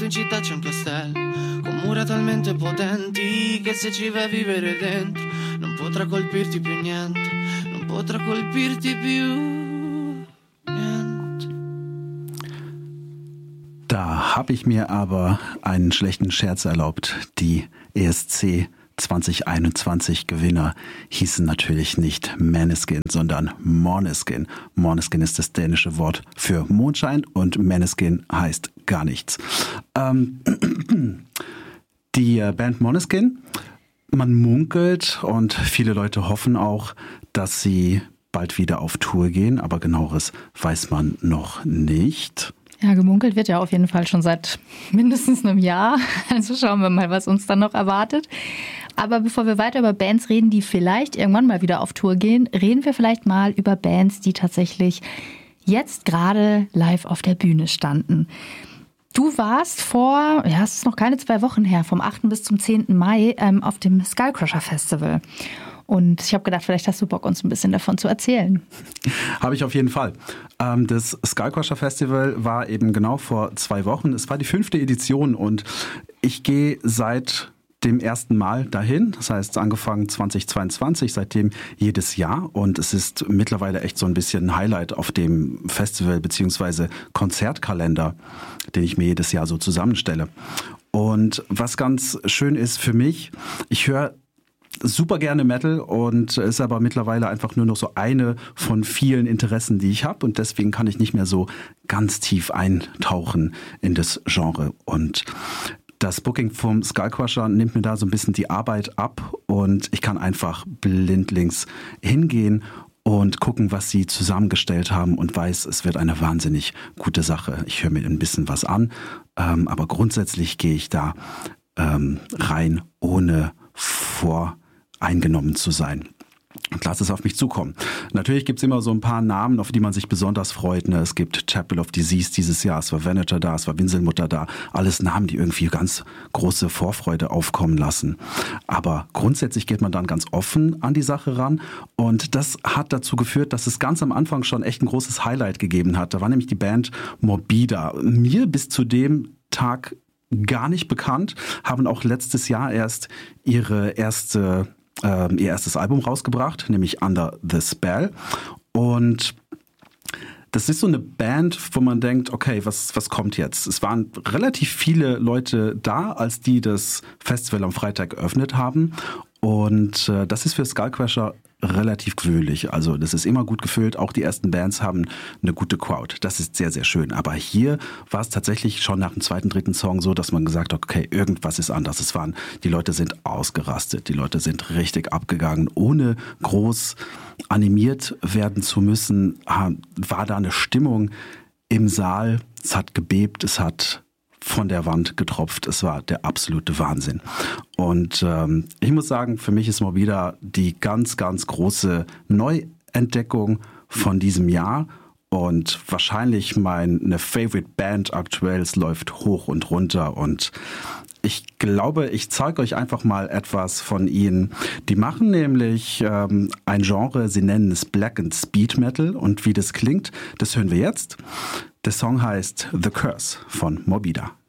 in città c'è un castello con mura talmente potenti che se ci vai a vivere dentro non potrà colpirti più niente, non potrà colpirti più niente. Da habe ich mir aber einen schlechten Scherz erlaubt. Die ESC 2021 Gewinner hießen natürlich nicht Måneskin, sondern Måneskin. Måneskin ist das dänische Wort für Mondschein und Måneskin heißt gar nichts. Die Band Måneskin, man munkelt und viele Leute hoffen auch, dass sie bald wieder auf Tour gehen, aber genaueres weiß man noch nicht. Ja, gemunkelt wird ja auf jeden Fall schon seit mindestens einem Jahr. Also schauen wir mal, was uns dann noch erwartet. Aber bevor wir weiter über Bands reden, die vielleicht irgendwann mal wieder auf Tour gehen, reden wir vielleicht mal über Bands, die tatsächlich jetzt gerade live auf der Bühne standen. Du warst es ist noch keine 2 Wochen her, vom 8. bis zum 10. Mai auf dem Skullcrusher Festival. Und ich habe gedacht, vielleicht hast du Bock, uns ein bisschen davon zu erzählen. Habe ich auf jeden Fall. Das Skullcrusher Festival war eben genau vor 2 Wochen. Es war die 5. Edition und ich gehe seit dem ersten Mal dahin. Das heißt, angefangen 2022, seitdem jedes Jahr. Und es ist mittlerweile echt so ein bisschen ein Highlight auf dem Festival bzw. Konzertkalender, den ich mir jedes Jahr so zusammenstelle. Und was ganz schön ist für mich, ich höre super gerne Metal und ist aber mittlerweile einfach nur noch so eine von vielen Interessen, die ich habe und deswegen kann ich nicht mehr so ganz tief eintauchen in das Genre und das Booking vom Skullcrusher nimmt mir da so ein bisschen die Arbeit ab und ich kann einfach blindlings hingehen und gucken, was sie zusammengestellt haben und weiß, es wird eine wahnsinnig gute Sache. Ich höre mir ein bisschen was an, aber grundsätzlich gehe ich da rein, ohne voreingenommen zu sein. Und lass es auf mich zukommen. Natürlich gibt es immer so ein paar Namen, auf die man sich besonders freut. Es gibt Chapel of Disease dieses Jahr, es war Venator da, es war Winselmutter da. Alles Namen, die irgendwie ganz große Vorfreude aufkommen lassen. Aber grundsätzlich geht man dann ganz offen an die Sache ran. Und das hat dazu geführt, dass es ganz am Anfang schon echt ein großes Highlight gegeben hat. Da war nämlich die Band Morbida. Mir bis zu dem Tag gar nicht bekannt, haben auch letztes Jahr erst ihr erstes Album rausgebracht, nämlich Under the Spell. Und das ist so eine Band, wo man denkt, okay, was kommt jetzt? Es waren relativ viele Leute da, als die das Festival am Freitag geöffnet haben. Und das ist für Skullcrusher relativ gewöhnlich. Also das ist immer gut gefüllt. Auch die ersten Bands haben eine gute Crowd. Das ist sehr, sehr schön. Aber hier war es tatsächlich schon nach dem 2., 3. Song so, dass man gesagt hat, okay, irgendwas ist anders. Die Leute sind ausgerastet. Die Leute sind richtig abgegangen. Ohne groß animiert werden zu müssen, war da eine Stimmung im Saal. Es hat gebebt, es hat von der Wand getropft. Es war der absolute Wahnsinn. Und ich muss sagen, für mich ist Morbida die ganz, ganz große Neuentdeckung von diesem Jahr und wahrscheinlich meine Favorite Band aktuell. Es läuft hoch und runter und ich glaube, ich zeige euch einfach mal etwas von ihnen. Die machen nämlich ein Genre, sie nennen es Black and Speed Metal und wie das klingt, das hören wir jetzt. Der Song heißt The Curse von Morbida.